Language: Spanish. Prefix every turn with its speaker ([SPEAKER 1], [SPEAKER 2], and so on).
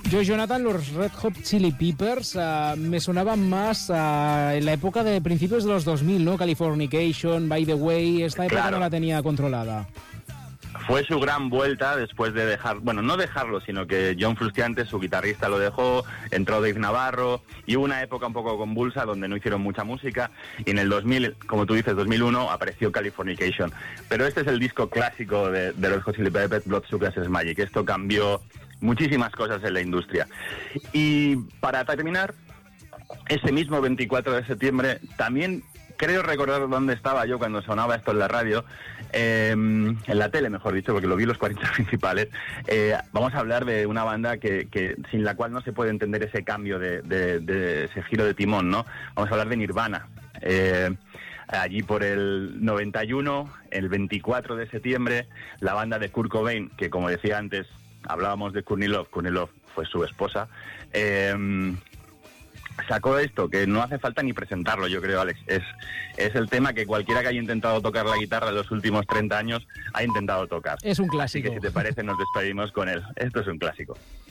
[SPEAKER 1] Yo, Jonathan, los Red Hot Chili Peppers me sonaban más en la época de principios de los 2000, ¿no? Californication, By the Way, esta época no la tenía controlada.
[SPEAKER 2] Fue su gran vuelta después de dejar, bueno, no dejarlo, sino que John Frusciante, su guitarrista, lo dejó, entró Dave Navarro, y hubo una época un poco convulsa donde no hicieron mucha música, y en el 2000, como tú dices, 2001, apareció Californication. Pero este es el disco clásico de los Hot Chili Peppers, Blood Sugar Sex Magic. Esto cambió muchísimas cosas en la industria. Y para terminar, ese mismo 24 de septiembre, también creo recordar dónde estaba yo cuando sonaba esto en la radio, en la tele, mejor dicho, porque lo vi en los 40 principales. Vamos a hablar de una banda que sin la cual no se puede entender ese cambio de ese giro de timón, ¿no? Vamos a hablar de Nirvana. Allí por el 91, el 24 de septiembre, la banda de Kurt Cobain, que como decía antes, hablábamos de Courtney Love fue su esposa, sacó esto, que no hace falta ni presentarlo, yo creo, Alex. Es el tema que cualquiera que haya intentado tocar la guitarra en los últimos 30 años ha intentado tocar.
[SPEAKER 1] Es un clásico.
[SPEAKER 2] Así que si te parece nos despedimos con él. Esto es un clásico.